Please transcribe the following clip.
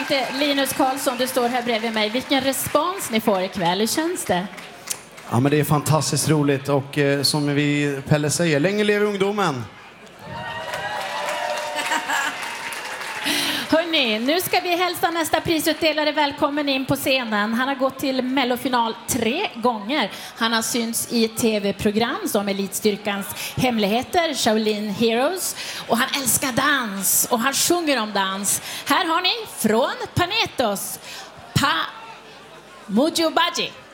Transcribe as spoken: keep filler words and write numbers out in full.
tänkte, Linus Karlsson, du står här bredvid mig. Vilken respons ni får ikväll, hur känns det? Ja, men det är fantastiskt roligt och eh, som vi Pelle säger, länge lever ungdomen. Hörrni, nu ska vi hälsa nästa prisutdelare välkommen in på scenen. Han har gått till mellofinal tre gånger. Han har synts i tv-program som Elitstyrkans hemligheter, Shaolin Heroes. Och han älskar dans och han sjunger om dans. Här har ni från Panetos, Pa Mujubaji.